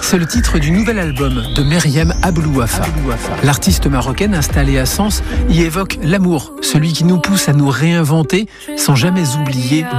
C'est le titre du nouvel album de Meriem Aboulouafa. L'artiste marocaine installée à Sens y évoque l'amour, celui qui nous pousse à nous réinventer sans jamais oublier